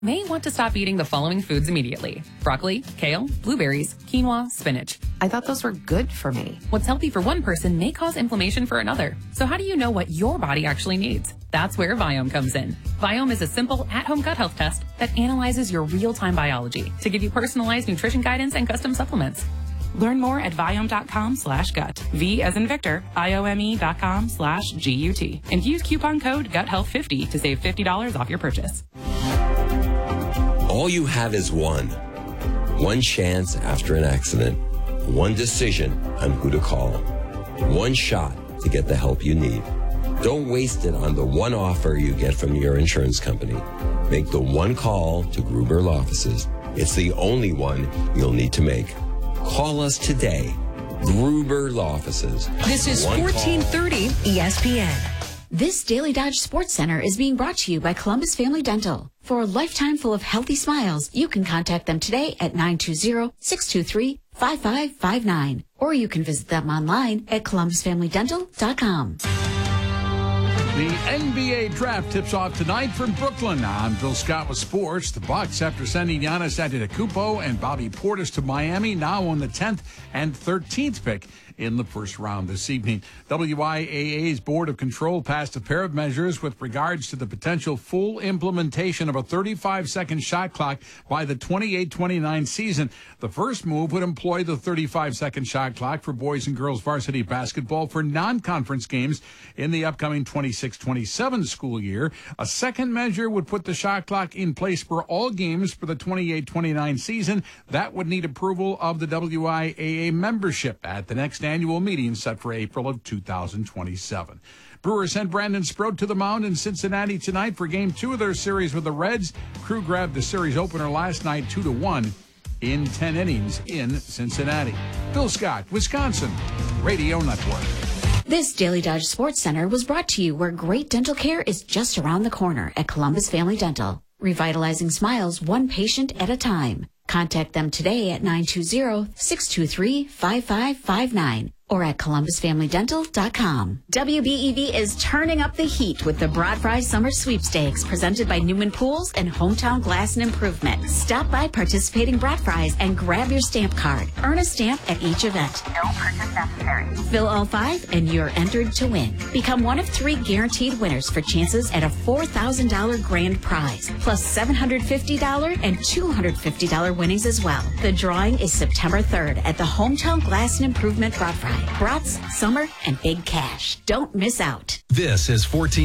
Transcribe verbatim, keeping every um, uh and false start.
May want to stop eating the following foods immediately: broccoli, kale, blueberries, quinoa, spinach. I thought those were good for me. What's healthy for one person may cause inflammation for another. So how do you know what your body actually needs? That's where Viome comes in. Viome is a simple at-home gut health test that analyzes your real-time biology to give you personalized nutrition guidance and custom supplements. Learn more at Viome.com slash gut. V as in Victor, I-O-M-E dot com slash G-U-T. And use coupon code gut health fifty to save fifty dollars off your purchase. All you have is one. One chance after an accident. One decision on who to call. One shot to get the help you need. Don't waste it on the one offer you get from your insurance company. Make the one call to Gruber Law Offices. It's the only one you'll need to make. Call us today. Gruber Law Offices. This is fourteen thirty E S P N. This Daily Dodge Sports Center is being brought to you by Columbus Family Dental. For a lifetime full of healthy smiles, you can contact them today at nine two zero, six two three, five five five nine. Or you can visit them online at columbus family dental dot com. The N B A draft tips off tonight from Brooklyn. I'm Bill Scott with sports. The Bucks, after sending Giannis Antetokounmpo and Bobby Portis to Miami, now on the tenth and thirteenth pick in the first round this evening. W I A A's Board of Control passed a pair of measures with regards to the potential full implementation of a thirty-five second shot clock by the twenty-eight twenty-nine season. The first move would employ the thirty-five second shot clock for boys and girls varsity basketball for non-conference games in the upcoming twenty-six twenty-seven school year. A second measure would put the shot clock in place for all games for the twenty-eight twenty-nine season. That would need approval of the W I A A membership at the next annual meeting set for April of two thousand twenty-seven. Brewers sent Brandon Sproat to the mound in Cincinnati tonight for game two of their series with the Reds. Crew grabbed the series opener last night two to one in ten innings in Cincinnati. Bill Scott, Wisconsin Radio Network. This Daily Dodge Sports Center was brought to you where great dental care is just around the corner at Columbus Family Dental. Revitalizing smiles one patient at a time. Contact them today at nine two zero, six two three, five five five nine or at columbus family dental dot com. W B E V is turning up the heat with the Broad Fry Summer Sweepstakes presented by Newman Pools and Hometown Glass and Improvement. Stop by participating Broad Fries and grab your stamp card. Earn a stamp at each event. No purchase necessary. Fill all five and you're entered to win. Become one of three guaranteed winners for chances at a four thousand dollars grand prize, plus seven hundred fifty dollars and two hundred fifty dollars winnings as well. The drawing is September third at the Hometown Glass and Improvement Broad Fry. Brats, summer, and big cash. Don't miss out. This is fourteen